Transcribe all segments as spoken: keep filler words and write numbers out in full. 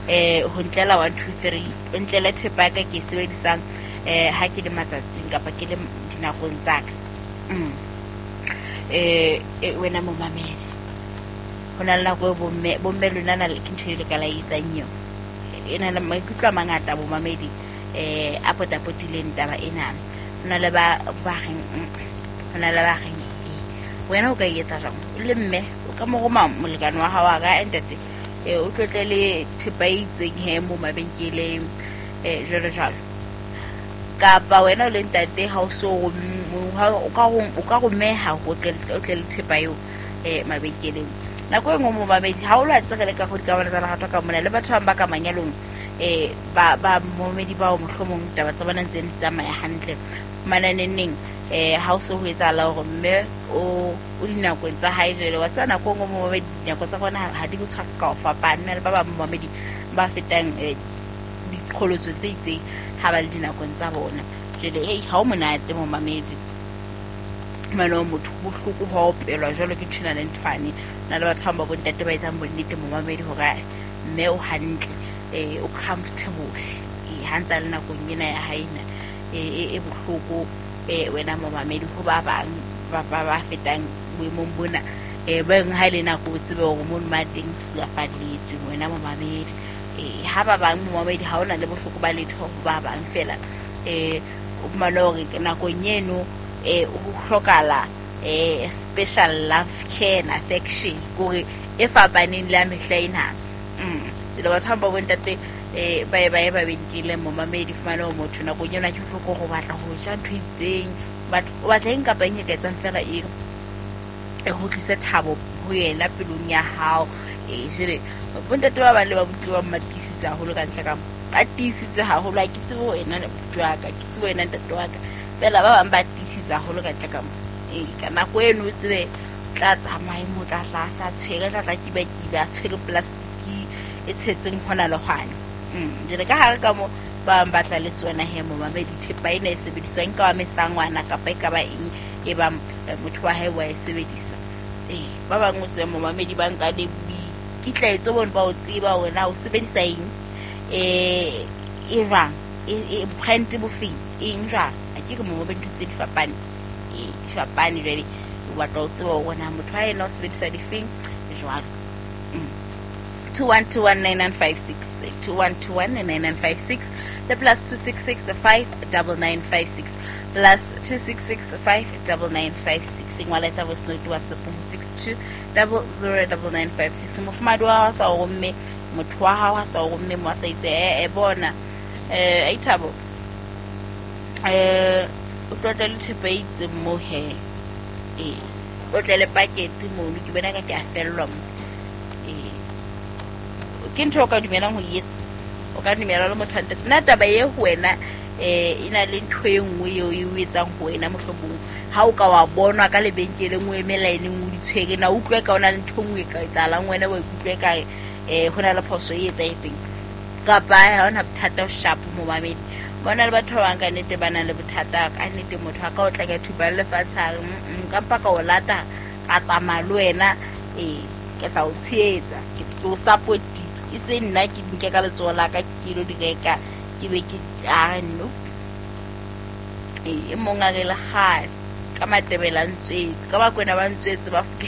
eh ho ntlela one two three o ntlela thepa ka ke sebedisang eh ha ke le matsatsing kapa ke le dinakong tsa ka mm eh wena mo mamedi hona le nako bo mme bo mme lona na le kintshile ka la itsang yo ena le maikutlo a mangata bo mamedi eh apota potileng taba ena hona le ba ba reng hona le ba reng wena o ka etsa jang le mme o ka mo goma molekane wa hawa ga entate e o tlotlele thepa itseng he mo mabenkeleng eh jalo jalo kapa wena le ntate ha o so o ka o ka go meha go tlotlele thepa yo eh mabenkeleng nako engwe mo babedi ha o la tsegele ka go di ka bona tsa ratwa ka mona le batho ba ka manyalong eh ba ba momedi ba o mohlomong taba tsa bona ntse di tsamaya hantle mananeneng eh ha o so ho etsa la gore mme o o dinako tsa haidele wa tsana go ngo mo babedi dinako tsa bona ha di go tshwaka ka fa pana le ba ba momedi ba fetang eh dikholotso tse itse ha ba le dinako tsa bona jele hey ha o monate mo mamedi mano motho bohloko ho opelwa jalo ke tshina le ntfane na le batho ba bontate ba etsang bonnete mo mamedi ho ga mme o hantle eh o comfortable e hantsa le nako nyena ya haina e e bohloko eh wena mo mamedi ho ba bang ba ba ba fetang boemong bona eh beng ha le nako tsebe hore mo mateng sula fadletse wena mo mamedi eh ha ba bang mo mamedi ha ona le bohloko ba letho ba bang fela eh o malore nako nyeno eh o hlokala eh special love care and affection gore e fapaneng la mehlaina mm le batho ba bontate eh ba ba ba bentile mo mamedi fumana o motho na go nyona ke hloko go batla go ja ntwitseng but wa teng ka banye ka tsang fela e e ho tlisa thabo ho yena pelong ya hao e jere bontate ba ba le ba butwa matisitsa ho le ka ntla ka atisitse ha ho la ke tsebo wena le butwa ka ke tsebo wena ntate wa ka fela ba ba ba tisitsa ho le ka ntla ka e kana go eno tsebe tla tsamaya mo tla tla sa tshwere tla tla kiba kiba tshwere plastiki e tshetseng hona le gwana mm jere ka ha ka mo ba mbatla le tsona he mo mamedi thepa ina e sebediswang ka wa mesangwana kapa e ka ba eng e ba motho wa hae wa e sebedisa eh ba ba ngotse mo mamedi ba nka le bi kitlaetso bona ba o tseba wena o sebedisa eng eh e rang e brand bofeng eng jang a ke mo mamedi tse di fapane e di fapane jere wa tlo tseba wona motho wa ena o sebedisa difeng jwalo two one two one nine nine five six two one two one nine nine five six the plus two six six five nine nine five six plus two six six five nine nine five six ngwala tsa voice note WhatsApp six two zero zero nine nine five six mo fumadi wa sa o mme motho wa ha sa o mme mo sa itse e bona eh aitabo eh o tlotla le thepeitse mo he eh o tlele packet mo no ke bona ka ke a fellwa eh ke ntho ka dumela go yetsa o ka dumela le mothante nna taba ye wena eh ina le ntho e nngwe yo e wetsang go wena mohlobong ha o ka wa bonwa ka lebenkele mo emelaine mo ditshwere na utlwe ka ona le ntho ngwe ka itsalang wena wa ikutlwe ka eh hona le phoso e etsa etseng kapa ha ona bothata o sharp mo mamedi bona le batho ba nka nete bana le bothata ka nete motho ka o tla ka thuba le fatsha nka pa ka o lata ka tsamaya le wena eh ke tla o tsheetsa ke tlo support e se nna ke dinke ka letsola ka kilo di reka ke be ke a no e monga re le ga ka matebela ntswetse ka ba kwena ba ntswetse ba fuke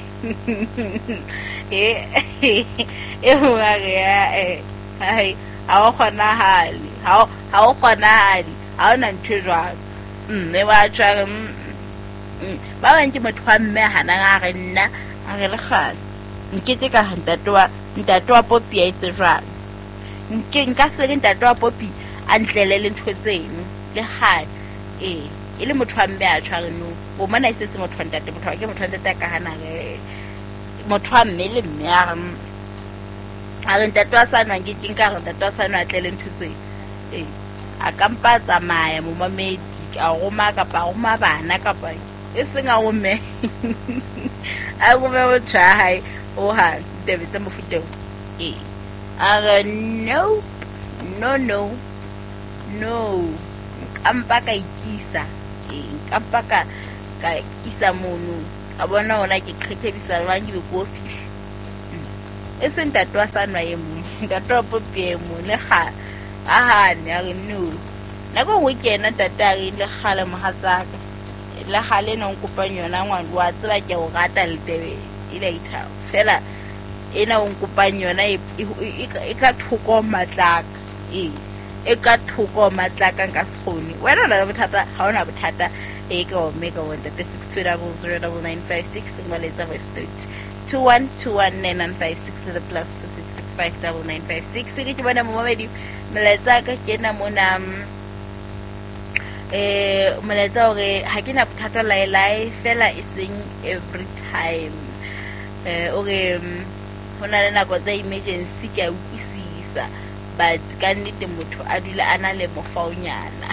e e monga re ya e hai ha o khona hali ha ha o khona hali ha ona ntho jwang mme wa tshware ba ba ntse motho wa mme hana ga re nna a re le ga nketse ka ntatwa ntatwa popi a itse jwang nke nka se le ntatwa popi a ntlelele ntho tseno le ga eh e le motho wa mme a tshware no bo mana e se se motho wa ntate motho wa ke motho wa ntate ka hana re motho wa mme le mme a re a re ntatwa sana ke kinka re ntatwa sana a tlele ntho tseno eh a kampa tsamaya mo mamedi a roma ka pa roma bana ka pa e senga o me a go me o try o ha debe tsa mofuto eh a no no no no kampa ka ikisa eh kampa ka ka kisa mono a bona ona ke qhethebisa ba ke be ko fihla e se ntatwa sana ye mo nka topo pemo le ga aha ne a re no nako ngwe ke ena tata re le gale mohatsaka le gale no nkopang yona ngwana wa tseba ke o rata le tebe ile itha fela ena o nkopang yona e e ka thoko matlaka e e ka thoko matlaka ka sgone wena la bothata ha ona bothata e ka o mega one six two zero zero nine nine five six ngwaletsa voice note two one two one nine nine five six with a plus two six six five nine nine five six ke ke bona mo mabedi meletsa ka kena mona eh meletsa hore ha ke na bothata la lai fela iseng every time eh okay hona le nako tsa emergency ke a utlwisisa but ka nnete motho a dula ana le mofaunyana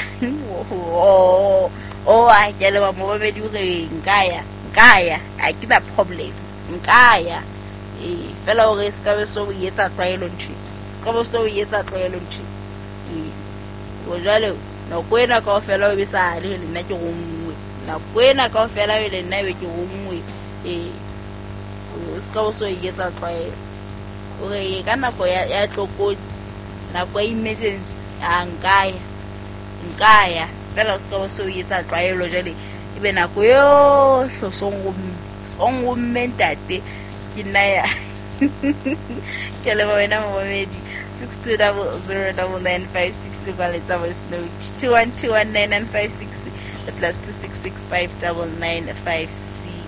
oh oh a ke le ba mo mabedi re nkaya nkaya a ke ba problem nkaya eh fela hore se ka be so o etsa tlwaelo ntshi ka bo so o etsa tlwaelo ntshi eh o jalo no kwena ka fela o be sa le le nna ke gongwe na kwena ka fela o le nna be ke gongwe eh o se ka bo so o etsa tlwaelo o re ka nako ya ya tlokotsi na kwa emergency a nkaya nkaya fela o se ka bo so o etsa tlwaelo jale ibe nako yo hlosong ongo mentate ke naya ke le wena mo medi six two zero zero nine nine five six ba le tsa voice note two one two one nine nine five six plus two six six five nine nine five six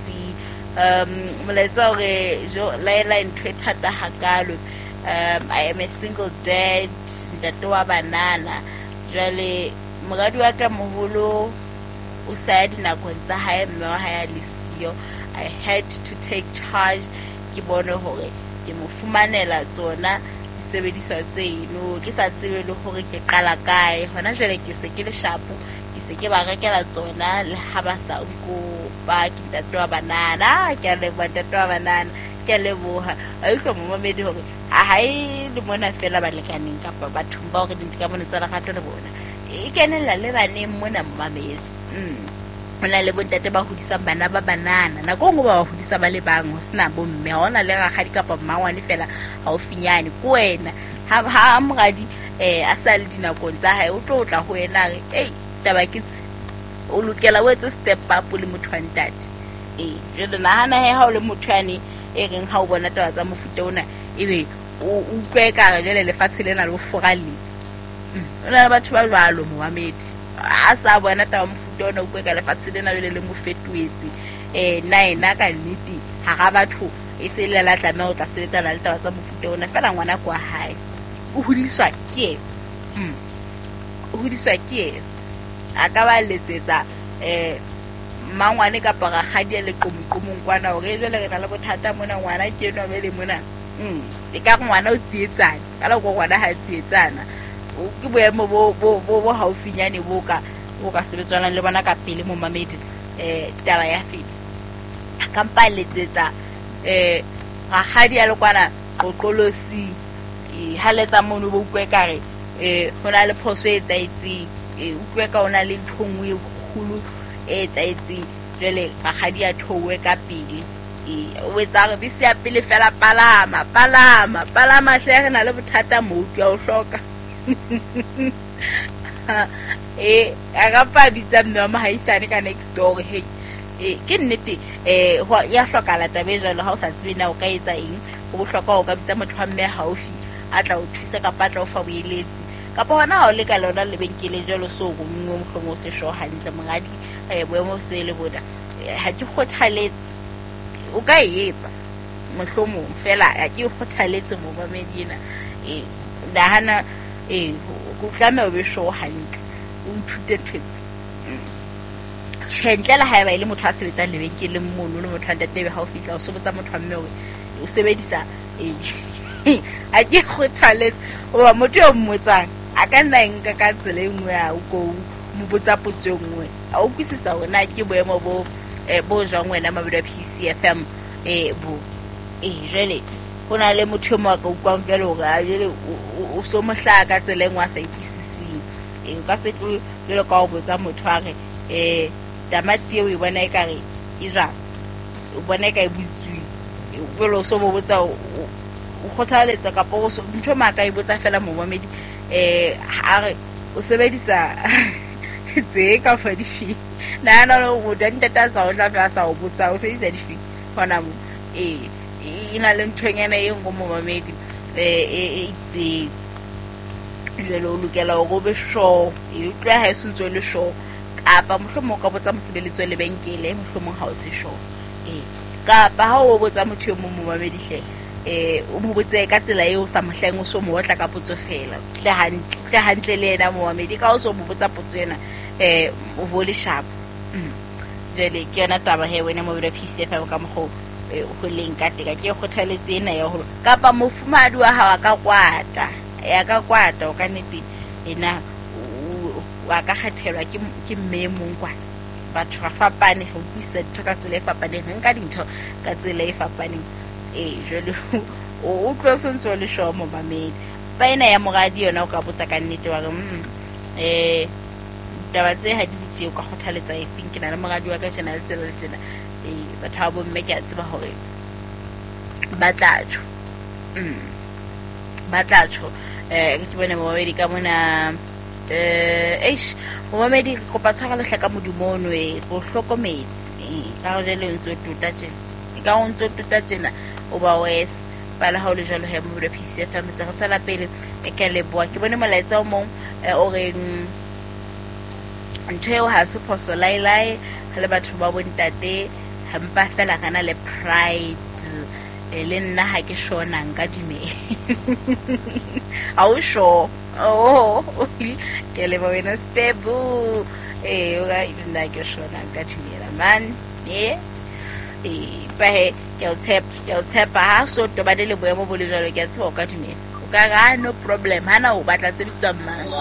um moletsa re jo laela ntwe thata hakalo um I am a single dad ntate wa banana jale mogadi wa ka moholo o sa dinako tsa hae mme wa hae lesiyo I had to take charge ke bone hore ke mo fumanela tsona sebediswa tseno ke sa tsebe le hore ke qala kae hona jele ke se ke le shapo ke se ke ba rekela tsona le ha ba sa nko ba ke tatwa banana ke le ba tatwa banana ke le boha a utlwa mo mamedi hore a hae le mona fela ba lekaneng kapa batho ba hore dinti ka mona tsa ragato le bona e kenela le bane mona mamedi mm ona le bontate ba hodisang bana ba banana na go ngo ba hodisa ba le bang ho sina bo mme ona le ga gadi kapa mmangwane fela ha o finyane ko wena ha ha mogadi eh a sa le dinako tsa hae o tlo tla ho ena re ei taba ke o lokela o etse step up le motho wa ntate eh jele nahana he ha o le motho ane e reng ha o bona taba tsa mofuta ona ebe o utlweka jele le fatshe lena le o forali ona batho ba jwalo mo mamedi a sa bona taba mofuta ona o ka le fatshe lena le le mo fetwetse eh naena ka nnete ha ga batho e se le la tla no tla sebetsa la taba tsa mofuta ona fela ngwana kwa hae o hodiswa ke mm o hodiswa ke a ka ba letsetsa eh mangwane ka para gadi le qomqomong kwana o re jele re na le bothata mona ngwana ke no be le mona mm e ka ngwana o tsietsana kala go ngwana ha tsietsana o ke boemo bo bo bo haufinyane bo ka o ka sebetsana le bona ka pele mo mamedi eh taba ya fili ka mpa letsetsa eh ga gadi ya le kwana qoqolosi e haletsa mono bo ukwekare eh hona le phoso e tsaitsi e ukweka ona le thongwe khulu e tsaitsi jele ga gadi ya thowe ka pele e o etsa re bisi ya pele fela palama palama palama hle na le bothata mo utlwa o hloka eh aga pa bitsa mme wa mahaisane ka next door he eh ke nnete eh ya hlokala tabeja le ha o sa tsebe na o ka etsa eng o bohlokwa o ka bitsa motho wa mme haufi a tla o thusa ka patla o fa boeletsi kapa hona ha o le ka lona le benkele jalo so go ngwe mohlomo se sho hantle mongadi eh boemo se le boda ha ke khothaletse o ka etsa mohlomo fela ya ke khothaletse mo ba medina eh dahana eh go tlame o be sho hantle o ithute twetsi tshentla la haeba ile motho a sebetsa le benkele mmono le motho a ntate be ha o fitla o sobotsa motho wa mme o sebedisa eh a ke khothaletse o ba motho o mmotsang a ka nna enka ka tsela engwe a go mo botsa potso engwe a o kwisisa ona ke boemo bo eh bo jang wena mabedi P C F M eh bo eh jele hona le motho mo ka ukwang jalo gore a jele o so mohlaka tsela engwe a sa ikisisi e ka se tlo jelo ka o botsa motho a re eh tamati e bona e ka re e jang o bona e ka e butswi o bolo so mo botsa o kgothaletsa kapa o ntho maka e botsa fela momamedi eh ha re o sebedisa tse ka fa difi na na no mo dan tata sa o tla tla sa o botsa o sebedisa difi hona mo eh ina le ntshwenyana e ngo momamedi eh itse jelo lokela go be sure e utlwa ha se ntse le sure kapa mohlomong ka botsa mosebeletso le benkele mohlomong ha o se sure eh kapa ha o botsa motho yo mo momamedi hle eh o mo botse ka tsela eo sa mohleng o so mo otla ka potso fela tle hantle tle hantle le ena momamedi ka o so mo botsa potso ena eh o vole sharp jele ke yona taba he wena mo P C F ka mo go leng ka teka ke go thaletse ena ya ho kapa mofumadi wa ha ka kwata ya ka kwata o ka nete ena wa ka kgethelwa ke ke mmemong kwa batho ga fapane go buisa ditho ka tsela e fapaneng nka dintho ka tsela e fapaneng eh jole o tlo sentse le sho mo mamedi ba ena ya moradi yona o ka botsa ka nnete wa re eh taba tse ha di tse o ka kgothaletsa e think na le moradi wa ka tsena le tsela le tsena eh batho ba bomme ke a tseba hore ba tlatso mm ba tlatso eh ke bona mo mamedi ka mona eh eish mo mamedi go pa tshwara le hlaka modumono e go hlokometse eh ka go le ntse tuta tse ka o ntse tuta tsena o ba wes pala ha o le jalo he mo P C F me se go tsala pele e ke le boa ke bone molaetsa o mong o re ntho ha se phoso lailai le batho ba bontate hampa fela kana le pride le nna ha ke shona nka dumela a o sho oh ke le bona stable eh o ga nna ke shona nka dumela man eh eh ba he ke o tshepa ke o tshepa ha so to ba le boemo bo le jalo ke a tshepa o ka dumela o ka ga no problem hana o batla tse di tswang